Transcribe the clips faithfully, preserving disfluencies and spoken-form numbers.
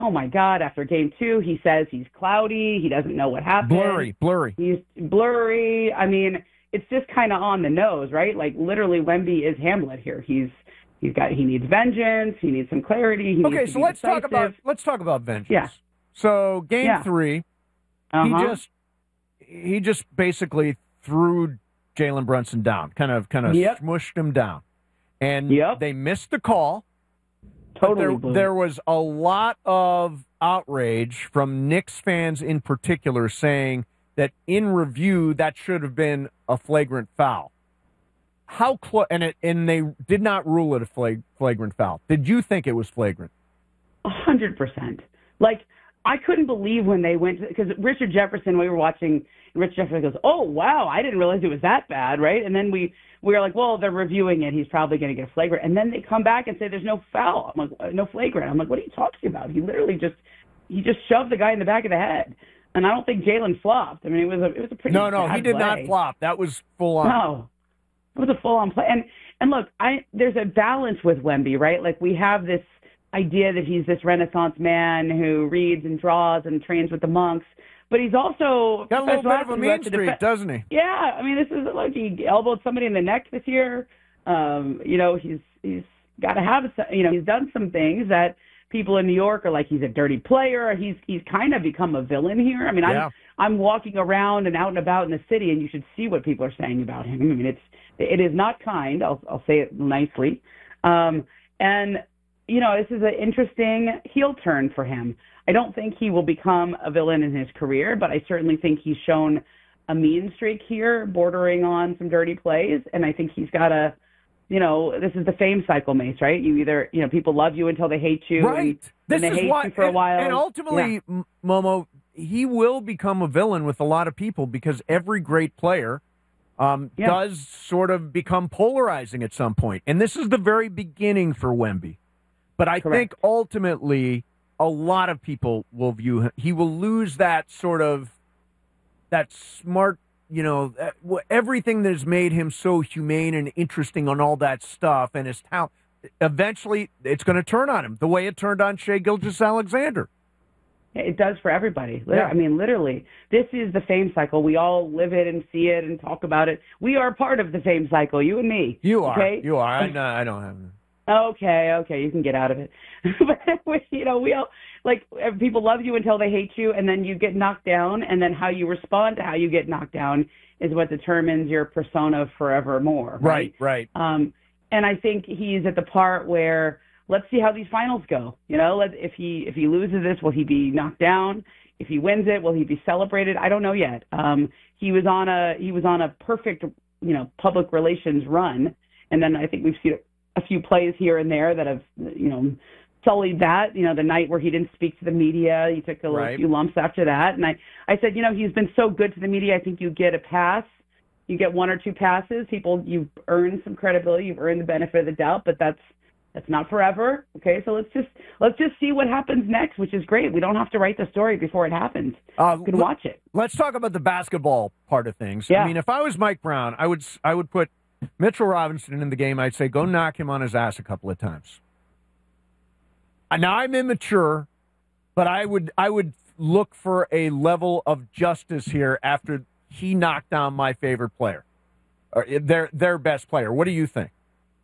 oh my God, after game two, he says he's cloudy. He doesn't know what happened. Blurry, blurry. He's blurry. I mean, it's just kind of on the nose, right? Like literally Wemby is Hamlet here. He's, he's got, he needs vengeance. He needs some clarity. He okay. needs to So be let's decisive. talk about, let's talk about vengeance. Yeah. So game Yeah. three, Uh-huh. he just, he just basically threw Jalen Brunson down, kind of, kind of Yep. smushed him down. And Yep. they missed the call. Totally There, blew. there was a lot of outrage from Knicks fans in particular saying that in review that should have been a flagrant foul. How close? And it, and they did not rule it a flag, flagrant foul. Did you think it was flagrant? A hundred percent. Like I couldn't believe when they went because Richard Jefferson. We were watching. And Richard Jefferson goes, "Oh wow, I didn't realize it was that bad, right?" And then we we were like, "Well, they're reviewing it. He's probably going to get a flagrant." And then they come back and say, "There's no foul." I'm like, "No flagrant." I'm like, "What are you talking about?" He literally just he just shoved the guy in the back of the head. And I don't think Jalen flopped. I mean, it was a it was a pretty No, no, bad he did play. not flop. That was full on. No, it was a full on play. And and look, I there's a balance with Wemby, right? Like we have this idea that he's this Renaissance man who reads and draws and trains with the monks, but he's also Got a little bit of a athlete who mean has to streak, defend- doesn't he? Yeah, I mean, this is like he elbowed somebody in the neck this year. Um, you know, he's he's got to have some, you know, he's done some things that people in New York are like he's a dirty player. He's he's kind of become a villain here. I mean, Yeah. I'm I'm walking around and out and about in the city, and you should see what people are saying about him. I mean, it's it is not kind. I'll I'll say it nicely. Um, and you know, this is an interesting heel turn for him. I don't think he will become a villain in his career, but I certainly think he's shown a mean streak here, bordering on some dirty plays, and I think he's got a, you know, this is the fame cycle, Mace, right? You either, you know, people love you until they hate you, Right. and This then they is hate why, you for a and, while. and ultimately, Yeah. M Momo, he will become a villain with a lot of people because every great player um, Yeah. does sort of become polarizing at some point. And this is the very beginning for Wemby. But I Correct. think ultimately a lot of people will view him. He will lose that sort of, that smart, you know, uh, wh- everything that has made him so humane and interesting on all that stuff and his talent. Eventually, it's going to turn on him the way it turned on Shai Gilgeous-Alexander. It does for everybody. Lit- Yeah. I mean, literally, this is the fame cycle. We all live it and see it and talk about it. We are part of the fame cycle, you and me. You are. Okay? You are. I, no, I don't have. Okay, okay, you can get out of it. But, you know, we all, like, people love you until they hate you, and then you get knocked down, and then how you respond to how you get knocked down is what determines your persona forevermore. Right, right. Um, and I think he's at the part where let's see how these finals go. You know, let, if he if he loses this, will he be knocked down? If he wins it, will he be celebrated? I don't know yet. Um, he was on a he was on a perfect, you know, public relations run, and then I think we've seen a few plays here and there that have, you know, sullied that. You know, the night where he didn't speak to the media, he took a little Right. few lumps after that. And I, I said, you know, he's been so good to the media. I think you get a pass. You get one or two passes. People, you've earned some credibility. You've earned the benefit of the doubt, but that's that's not forever. Okay, so let's just let's just see what happens next, which is great. We don't have to write the story before it happens. Uh, You can l- watch it. Let's talk about the basketball part of things. Yeah. I mean, if I was Mike Brown, I would I would put Mitchell Robinson in the game. I'd say go knock him on his ass a couple of times. Uh, Now I'm immature, but I would I would look for a level of justice here after he knocked down my favorite player, or their their best player. What do you think?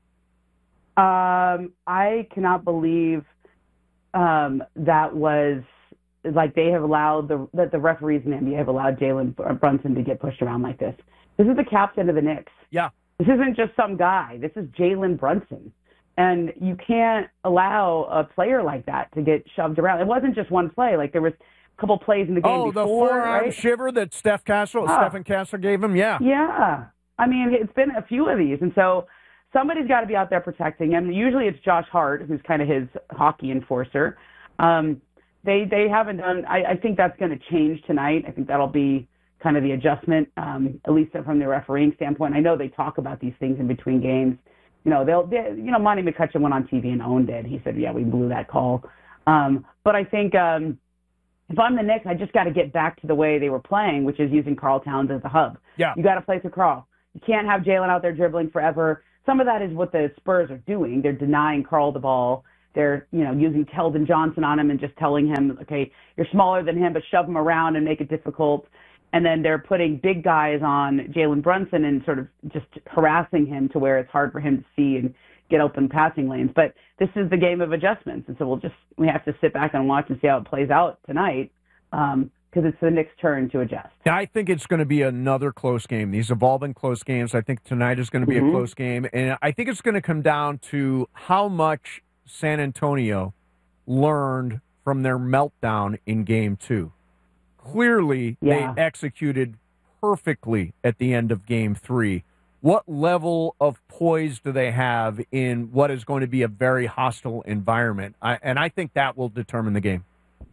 Um, I cannot believe um, that was like they have allowed the that the referees in the N B A have allowed Jalen Brunson to get pushed around like this. This is the captain of the Knicks. Yeah. This isn't just some guy. This is Jalen Brunson. And you can't allow a player like that to get shoved around. It wasn't just one play. Like there was a couple plays in the game Oh, before, the forearm right? shiver that Steph Castle, Ah. Stephen Castle gave him. Yeah. Yeah. I mean, it's been a few of these. And so somebody's got to be out there protecting him. Usually it's Josh Hart, who's kind of his hockey enforcer. Um, they they haven't done – I think that's going to change tonight. I think that'll be kind of the adjustment, um, at least from the refereeing standpoint. I know they talk about these things in between games. You know, they'll, they, you know, Monty McCutcheon went on T V and owned it. He said, yeah, we blew that call. Um, but I think um, if I'm the Knicks, I just got to get back to the way they were playing, which is using Karl Towns as the hub. Yeah. You got to play to Karl. You can't have Jalen out there dribbling forever. Some of that is what the Spurs are doing. They're denying Karl the ball. they're, you know, using Keldon Johnson on him and just telling him, okay, you're smaller than him, but shove him around and make it difficult. And then they're putting big guys on Jalen Brunson and sort of just harassing him to where it's hard for him to see and get open passing lanes. But this is the game of adjustments. And so we'll just, we have to sit back and watch and see how it plays out tonight. Um, because it's the Knicks' turn to adjust. I think it's going to be another close game. These have all been close games. I think tonight is going to be mm-hmm. a close game. And I think it's going to come down to how much San Antonio learned from their meltdown in game two. Clearly, yeah. they executed perfectly at the end of game three. What level of poise do they have in what is going to be a very hostile environment? I, and I think that will determine the game.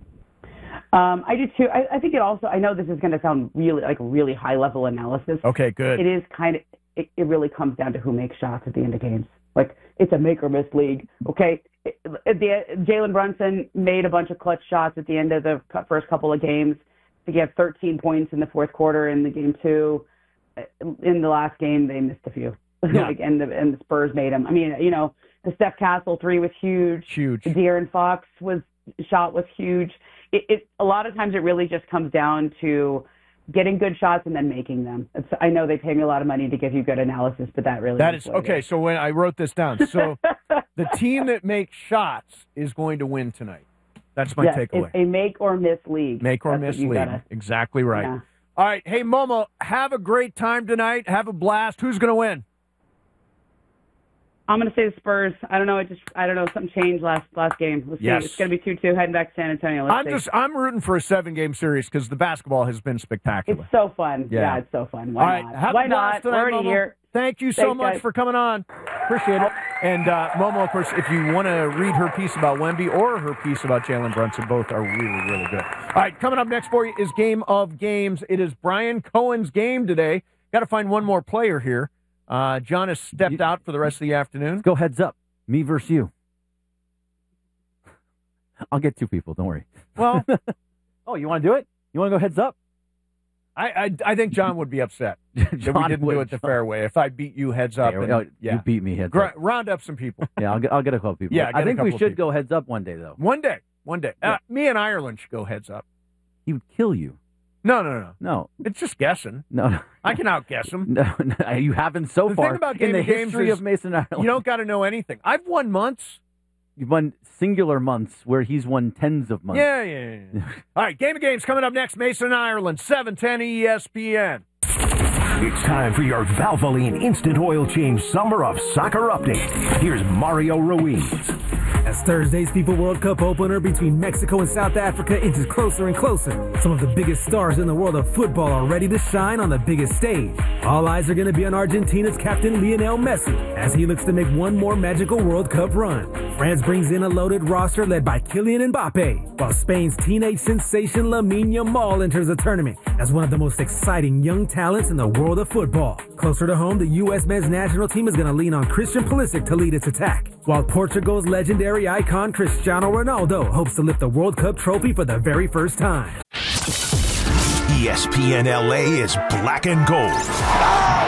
Um, I do too. I, I think it also, I know this is going to sound really like really high level analysis. Okay, good. It is kind of, it, it really comes down to who makes shots at the end of games. Like, it's a make or miss league. Okay. It, the, Jalen Brunson made a bunch of clutch shots at the end of the first couple of games. I think he had thirteen points in the fourth quarter in the game two. In the last game, they missed a few. Yeah. like, and, the, and the Spurs made them. I mean, you know, the Steph Castle three was huge. Huge. The De'Aaron Fox was, shot was huge. It, it a lot of times it really just comes down to getting good shots and then making them. It's, I know they pay me a lot of money to give you good analysis, but that really that is, is okay. Is. So when I wrote this down, so the team that makes shots is going to win tonight. That's my yes, takeaway. It's a make or miss league. Make or That's miss league. Gotta, exactly right. Yeah. All right, hey Momo, have a great time tonight. Have a blast. Who's going to win? I'm going to say the Spurs. I don't know. It just I don't know. Something changed last last game. Let's yes. see. It's going to be two two heading back to San Antonio. Let's I'm see. just I'm rooting for a seven game series because the basketball has been spectacular. It's so fun. Yeah, yeah it's so fun. Why All right, not? have Why a blast not? tonight, We're already Momo. here. Thank you so Thanks, much guys. for coming on. Appreciate it. And uh, Momo, of course, if you want to read her piece about Wemby or her piece about Jalen Brunson, both are really, really good. All right, coming up next for you is Game of Games. It is Brian Cohen's game today. Got to find one more player here. Uh, John has stepped you, out for the rest of the afternoon. Let's go heads up. Me versus you. I'll get two people. Don't worry. Well, oh, you want to do it? You want to go heads up? I, I I think John would be upset that we didn't would, do it the John. fair way. If I beat you heads up, Okay, and, oh, yeah. you beat me heads Gr- up. Round up some people. Yeah, I'll get I'll get a couple people. Yeah, I think we should should go heads up one day though. One day, one day. Yeah. Uh, me and Ireland should go heads up. He would kill you. No, no, no, no. It's just guessing. No, no. I can outguess him. No, no, you haven't so the far thing about in Game the of Games history is of Mason Ireland. You don't got to know anything. I've won months. You've won singular months where he's won tens of months. Yeah, yeah, yeah. All right, Game of Games coming up next. Mason Ireland, seven ten E S P N. It's time for your Valvoline Instant Oil Change Summer of Soccer update. Here's Mario Ruiz. As Thursday's FIFA World Cup opener between Mexico and South Africa inches closer and closer, some of the biggest stars in the world of football are ready to shine on the biggest stage. All eyes are going to be on Argentina's captain Lionel Messi as he looks to make one more magical World Cup run. France brings in a loaded roster led by Kylian Mbappe, while Spain's teenage sensation Lamine Yamal enters the tournament as one of the most exciting young talents in the world of football. Closer to home, the U S men's national team is going to lean on Christian Pulisic to lead its attack, while Portugal's legendary icon Cristiano Ronaldo hopes to lift the World Cup trophy for the very first time. E S P N L A is black and gold.